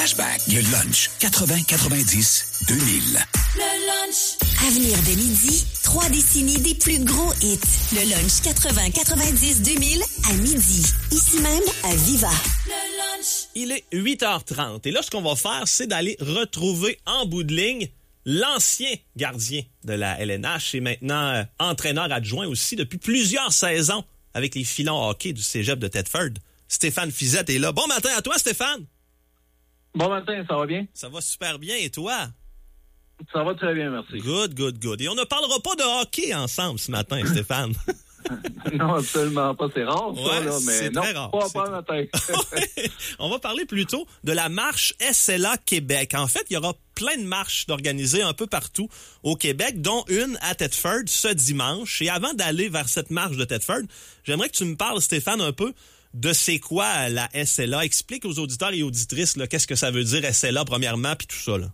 Flashback, le lunch 80-90-2000. Le lunch. Avenir de midi, 3 décennies des plus gros hits. Le lunch 80-90-2000 à midi. Ici même à Viva. Le lunch. Il est 8h30 et là, ce qu'on va faire, c'est d'aller retrouver en bout de ligne l'ancien gardien de la LNH et maintenant entraîneur adjoint aussi depuis plusieurs saisons avec les filons hockey du cégep de Thetford. Stéphane Fiset est là. Bon matin à toi, Stéphane. Bon matin, ça va bien? Ça va super bien et toi? Ça va très bien, merci. Good. Et on ne parlera pas de hockey ensemble ce matin, Stéphane. Non, absolument pas. C'est rare, ça, là, mais c'est non, très rare. pas le matin. On va parler plutôt de la marche SLA Québec. En fait, il y aura plein de marches d'organiser un peu partout au Québec, dont une à Thetford ce dimanche. Et avant d'aller vers cette marche de Thetford, j'aimerais que tu me parles, Stéphane, un peu de c'est quoi la SLA. Explique aux auditeurs et auditrices là, qu'est-ce que ça veut dire SLA, premièrement, puis tout ça, là.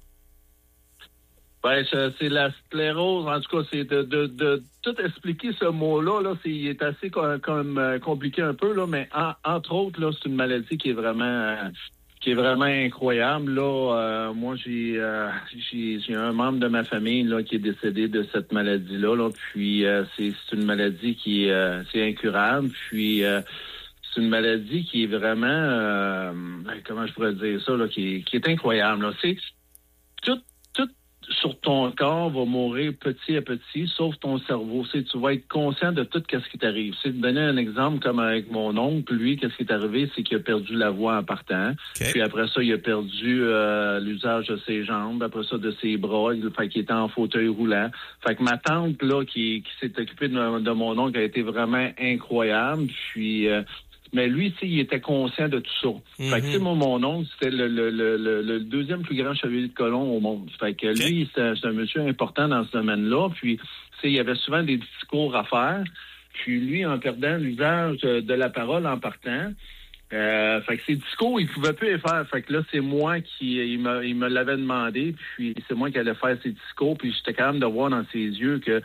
Ben, c'est la sclérose. En tout cas, c'est de tout expliquer ce mot-là. Là, il est assez compliqué un peu, là, mais entre autres, là, c'est une maladie qui est vraiment incroyable. Là, moi, j'ai un membre de ma famille là qui est décédé de cette maladie-là. Là, puis c'est une maladie qui c'est incurable. Puis c'est une maladie qui est vraiment comment je pourrais dire ça là, qui est incroyable. Là. C'est tout sur ton corps va mourir petit à petit, sauf ton cerveau. Tu vas être conscient de tout ce qui t'arrive. C'est de donner un exemple comme avec mon oncle, lui, qu'est-ce qui est arrivé, c'est qu'il a perdu la voix en partant. Okay. Puis après ça, il a perdu l'usage de ses jambes, après ça, de ses bras. Fait qu'il était en fauteuil roulant. Fait que ma tante, là, qui s'est occupée de mon oncle a été vraiment incroyable. Puis mais lui, il était conscient de tout ça. Mm-hmm. Fait que, mon oncle, c'était le deuxième plus grand chevalier de colon au monde. Fait que lui, c'est un monsieur important dans ce domaine-là. Puis, il y avait souvent des discours à faire. Puis lui, en perdant l'usage de la parole en partant, fait que ses discours, il pouvait plus les faire. Fait que là, c'est moi il me l'avait demandé. Puis c'est moi qui allais faire ses discours. Puis j'étais capable de voir dans ses yeux que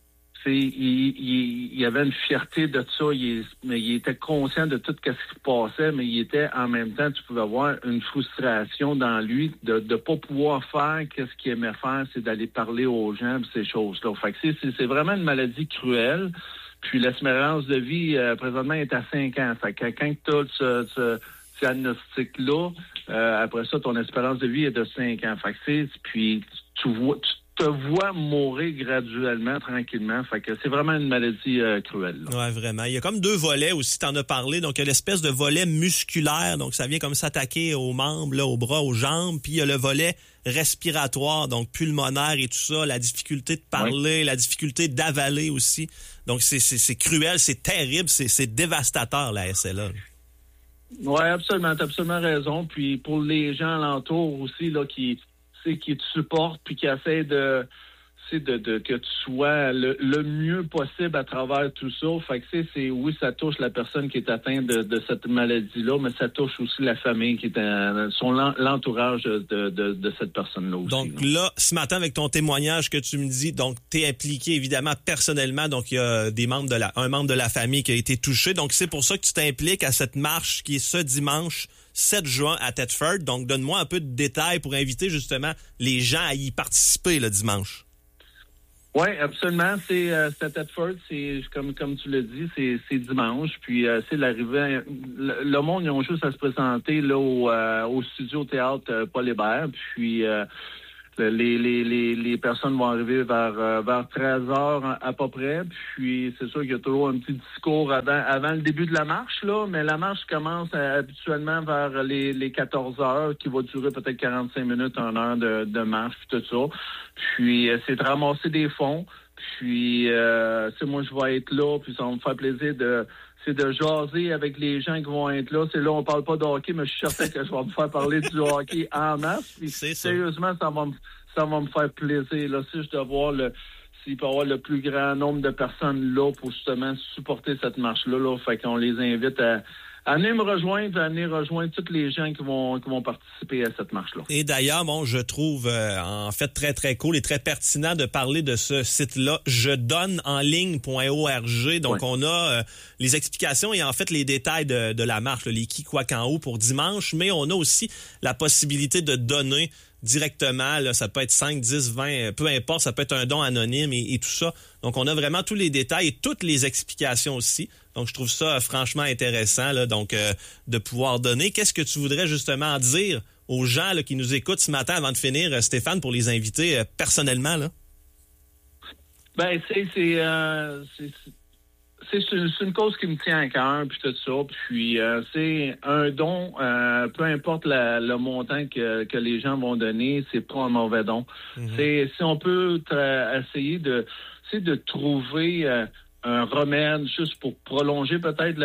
il y avait une fierté de ça, mais il était conscient de tout ce qui se passait, mais il était en même temps, tu pouvais voir une frustration dans lui de pas pouvoir faire ce qu'il aimait faire, c'est d'aller parler aux gens de ces choses-là. Fait que c'est vraiment une maladie cruelle. Puis l'espérance de vie présentement est à 5 ans. Fait que quand tu as ce diagnostic-là, après ça, ton espérance de vie est de 5 ans. Fait que puis tu te vois mourir graduellement, tranquillement. Fait que c'est vraiment une maladie cruelle. Là. Ouais, vraiment. Il y a comme 2 volets aussi, t'en as parlé. Donc, il y a l'espèce de volet musculaire. Donc, ça vient comme s'attaquer aux membres, là, aux bras, aux jambes. Puis, il y a le volet respiratoire, donc pulmonaire et tout ça. La difficulté de parler, la difficulté d'avaler aussi. Donc, c'est cruel, c'est terrible, c'est dévastateur, la SLA. Oui, absolument. T'as absolument raison. Puis, pour les gens alentours aussi, là, qui te supportent puis qui essaient que tu sois le mieux possible à travers tout ça. Fait que oui, ça touche la personne qui est atteinte de cette maladie-là, mais ça touche aussi la famille qui est l'entourage de cette personne-là aussi. Donc là, ce matin, avec ton témoignage que tu me dis, donc t'es impliqué évidemment personnellement, donc il y a un membre de la famille qui a été touché. Donc c'est pour ça que tu t'impliques à cette marche qui est ce dimanche 7 juin à Thetford. Donc, donne-moi un peu de détails pour inviter justement les gens à y participer le dimanche. Oui, absolument. C'est à Thetford, c'est comme tu l'as dit, c'est dimanche. Puis c'est l'arrivée. Le monde, ils ont juste à se présenter là au studio théâtre Paul Hébert. Puis les personnes vont arriver vers 13h à peu près. Puis c'est sûr qu'il y a toujours un petit discours avant le début de la marche, là, mais la marche commence habituellement vers les 14h, qui va durer peut-être 45 minutes, 1 heure de marche, tout ça. Puis c'est de ramasser des fonds. Puis moi je vais être là, puis ça va me faire plaisir de jaser avec les gens qui vont être là. C'est là, on parle pas de hockey, mais je suis certain que je vais me faire parler du hockey en masse. Puis, sérieusement, ça va me faire plaisir. Là, si je dois voir s'il peut y avoir le plus grand nombre de personnes là pour justement supporter cette marche-là. Là. Fait qu'on les invite venez me rejoindre, venez rejoindre tous les gens qui vont participer à cette marche-là. Et d'ailleurs, bon, je trouve en fait très, très cool et très pertinent de parler de ce site-là, jedonneenligne.org. Donc, on a les explications et en fait les détails de la marche, les qui, quoi, quand, où pour dimanche, mais on a aussi la possibilité de donner directement, là, ça peut être 5, 10, 20, peu importe, ça peut être un don anonyme et tout ça. Donc, on a vraiment tous les détails et toutes les explications aussi. Donc, je trouve ça franchement intéressant là, donc de pouvoir donner. Qu'est-ce que tu voudrais justement dire aux gens là, qui nous écoutent ce matin avant de finir, Stéphane, pour les inviter personnellement? Là? Ben, c'est une cause qui me tient à cœur, puis tout ça. Puis c'est un don, peu importe le montant que les gens vont donner, c'est pas un mauvais don. Mm-hmm. Si on peut essayer de trouver un remède juste pour prolonger peut-être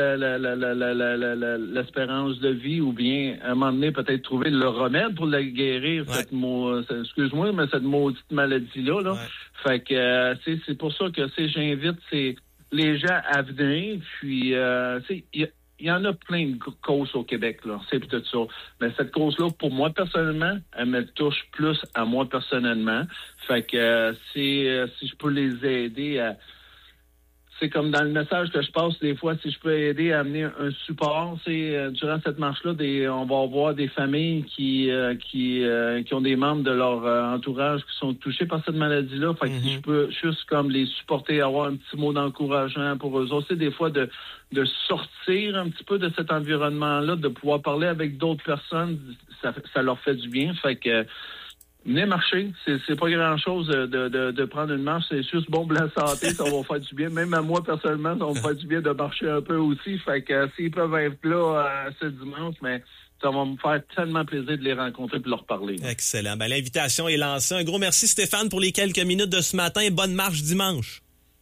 l'espérance de vie, ou bien à un moment donné peut-être trouver le remède pour la guérir, cette excuse-moi, mais cette maudite maladie-là. Là. Ouais. Fait que c'est pour ça que j'invite les gens à venir, puis il y en a plein de causes au Québec, là, c'est peut-être ça. Mais cette cause-là, pour moi personnellement, elle me touche plus à moi personnellement. Fait que si je peux les aider à... C'est comme dans le message que je passe des fois, si je peux aider à amener un support, durant cette marche-là, on va avoir des familles qui ont des membres de leur entourage qui sont touchés par cette maladie-là. Fait que si je peux juste comme les supporter, avoir un petit mot d'encouragement pour eux autres, des fois de sortir un petit peu de cet environnement-là, de pouvoir parler avec d'autres personnes, ça leur fait du bien. Fait que venez marcher, c'est pas grand-chose de prendre une marche, c'est juste bon pour la santé, ça va faire du bien. Même à moi, personnellement, ça va me faire du bien de marcher un peu aussi. Fait que s'ils peuvent être là ce dimanche, mais ça va me faire tellement plaisir de les rencontrer et de leur parler. Excellent. Ben, l'invitation est lancée. Un gros merci, Stéphane, pour les quelques minutes de ce matin. Bonne marche dimanche.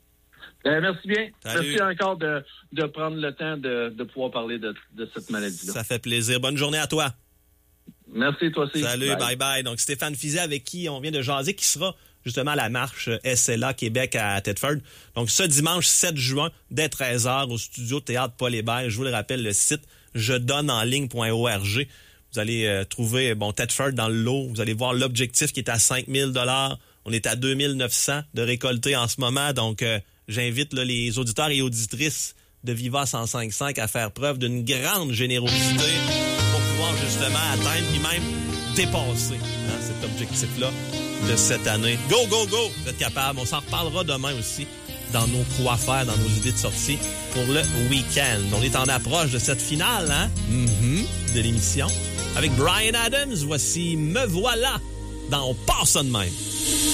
Merci bien. Salut. Merci encore de prendre le temps de pouvoir parler de cette maladie-là. Ça fait plaisir. Bonne journée à toi. Merci, toi aussi. Salut, bye. Donc, Stéphane Fizet, avec qui on vient de jaser, qui sera justement à la marche SLA Québec à Thetford. Donc, ce dimanche 7 juin, dès 13h, au studio Théâtre Paul Hébert. Je vous le rappelle, le site jedonneenligne.org. Vous allez trouver, Thetford dans le lot. Vous allez voir l'objectif qui est à 5 000 $. On est à 2 900 de récolter en ce moment. Donc, j'invite les auditeurs et auditrices de Viva 105.5 à faire preuve d'une grande générosité pour pouvoir justement atteindre et même dépasser cet objectif-là de cette année. Go, go, go! Vous êtes capable. On s'en reparlera demain aussi dans nos quoi faire, dans nos idées de sortie pour le week-end. On est en approche de cette finale de l'émission. Avec Bryan Adams, voici Me Voilà dans On passe ça de même.